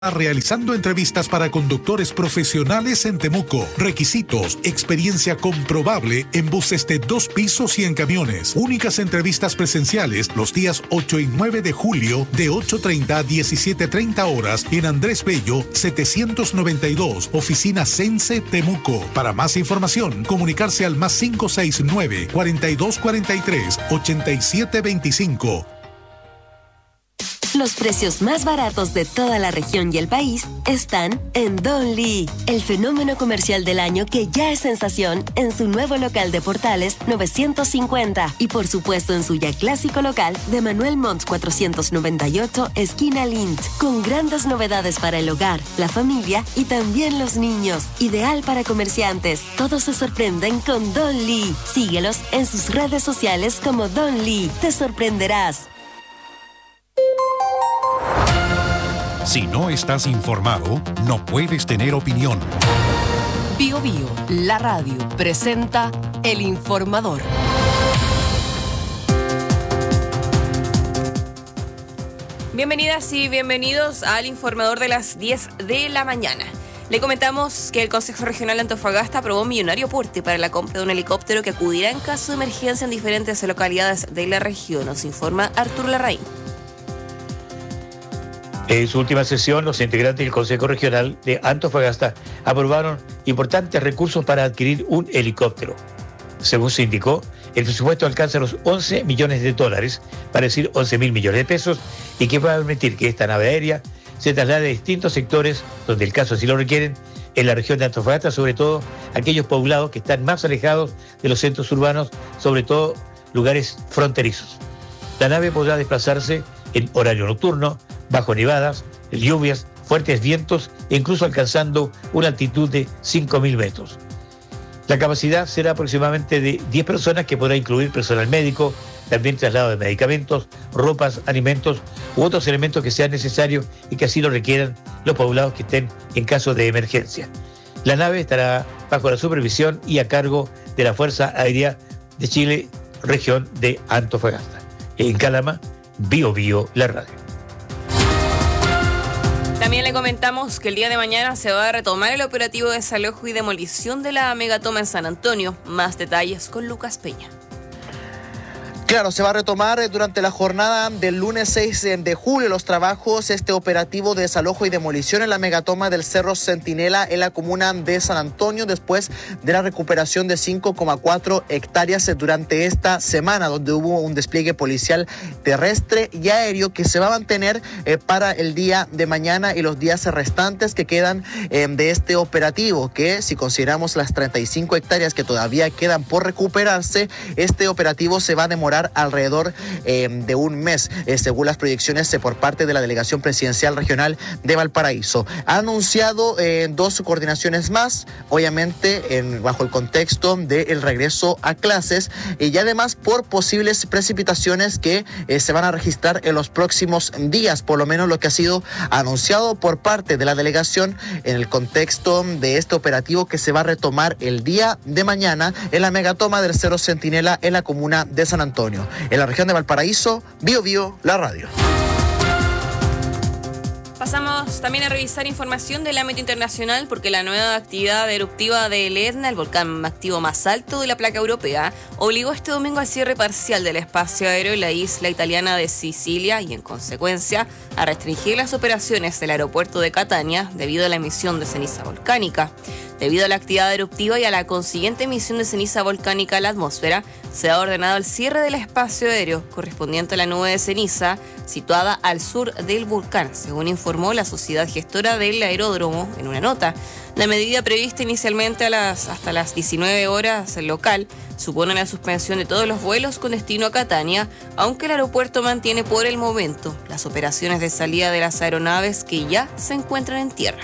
Realizando entrevistas para conductores profesionales en Temuco. Requisitos: experiencia comprobable en buses de 2 pisos y en camiones. Únicas entrevistas presenciales los días 8 y 9 de julio de 8:30 a 17:30 horas en Andrés Bello 792, Oficina Sense Temuco. Para más información, comunicarse al +569 4243 8725. Los precios más baratos de toda la región y el país están en Don Lee, el fenómeno comercial del año que ya es sensación en su nuevo local de Portales 950 y por supuesto en su ya clásico local de Manuel Montt 498, esquina Lint, con grandes novedades para el hogar, la familia y también los niños. Ideal para comerciantes. Todos se sorprenden con Don Lee. Síguelos en sus redes sociales como Don Lee. Te sorprenderás. Si no estás informado, no puedes tener opinión. Bio Bio, la radio, presenta El Informador. Bienvenidas y bienvenidos al Informador de las 10 de la mañana. Le comentamos que el Consejo Regional de Antofagasta aprobó un millonario aporte para la compra de un helicóptero que acudirá en caso de emergencia en diferentes localidades de la región. Nos informa Arturo Larraín. En su última sesión, los integrantes del Consejo Regional de Antofagasta aprobaron importantes recursos para adquirir un helicóptero. Según se indicó, el presupuesto alcanza los 11 millones de dólares, para decir 11.000 millones de pesos, y que va a permitir que esta nave aérea se traslade a distintos sectores, donde el caso así lo requieren, en la región de Antofagasta, sobre todo aquellos poblados que están más alejados de los centros urbanos, sobre todo lugares fronterizos. La nave podrá desplazarse en horario nocturno, bajo nevadas, lluvias, fuertes vientos e incluso alcanzando una altitud de 5.000 metros. La capacidad será aproximadamente de 10 personas, que podrá incluir personal médico, también traslado de medicamentos, ropas, alimentos u otros elementos que sean necesarios y que así lo requieran los poblados que estén en caso de emergencia. La nave estará bajo la supervisión y a cargo de la Fuerza Aérea de Chile, región de Antofagasta. En Calama, Bio Bio, la radio. También le comentamos que el día de mañana se va a retomar el operativo de desalojo y demolición de la megatoma en San Antonio. Más detalles con Lucas Peña. Claro, se va a retomar durante la jornada del lunes 6 de julio los trabajos, este operativo de desalojo y demolición en la megatoma del Cerro Centinela en la comuna de San Antonio, después de la recuperación de 5,4 hectáreas durante esta semana, donde hubo un despliegue policial terrestre y aéreo que se va a mantener para el día de mañana y los días restantes que quedan de este operativo, que si consideramos las 35 hectáreas que todavía quedan por recuperarse, este operativo se va a demorar alrededor de un mes, según las proyecciones por parte de la Delegación Presidencial Regional de Valparaíso. Ha anunciado 2 coordinaciones más, obviamente bajo el contexto del regreso a clases y además por posibles precipitaciones que se van a registrar en los próximos días, por lo menos lo que ha sido anunciado por parte de la delegación en el contexto de este operativo que se va a retomar el día de mañana en la megatoma del Cerro Centinela en la comuna de San Antonio. En la región de Valparaíso, Bio Bio, la radio. Pasamos también a revisar información del ámbito internacional porque la nueva actividad eruptiva del Etna, el volcán activo más alto de la placa europea, obligó este domingo al cierre parcial del espacio aéreo en la isla italiana de Sicilia y en consecuencia a restringir las operaciones del aeropuerto de Catania debido a la emisión de ceniza volcánica. Debido a la actividad eruptiva y a la consiguiente emisión de ceniza volcánica a la atmósfera, se ha ordenado el cierre del espacio aéreo correspondiente a la nube de ceniza situada al sur del volcán, según informó la sociedad gestora del aeródromo en una nota. La medida prevista inicialmente hasta las 19 horas local supone la suspensión de todos los vuelos con destino a Catania, aunque el aeropuerto mantiene por el momento las operaciones de salida de las aeronaves que ya se encuentran en tierra.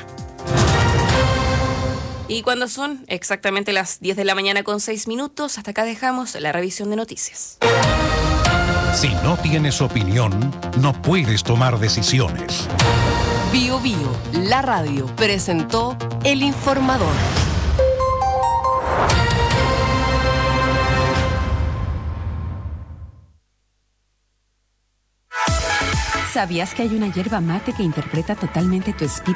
Y cuando son exactamente las 10 de la mañana con 6 minutos, hasta acá dejamos la revisión de noticias. Si no tienes opinión, no puedes tomar decisiones. Bio Bio, la radio, presentó El Informador. ¿Sabías que hay una hierba mate que interpreta totalmente tu espíritu